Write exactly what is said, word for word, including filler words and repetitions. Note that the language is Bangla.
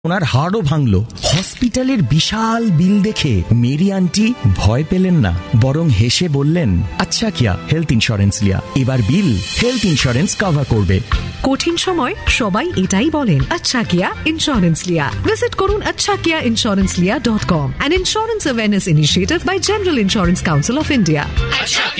ওনার হাড়ও ভাঙল। হসপিটালের বিশাল বিল দেখে মেরি আন্টি ভয় পেলেন না, বরং হেসে বললেন, আচ্ছা কিয়া হেলথ ইন্স্যুরেন্স লিয়া, এবার বিল হেলথ ইন্স্যুরেন্স কভার করবে। কঠিন সময় সবাই এটাই বলেন, আচ্ছা কিয়া ইন্স্যুরেন্স লিয়া। ভিজিট করুন আচ্ছা কিয়া ইন্স্যুরেন্স লিয়া dot com, an insurance awareness initiative by General Insurance Council of India.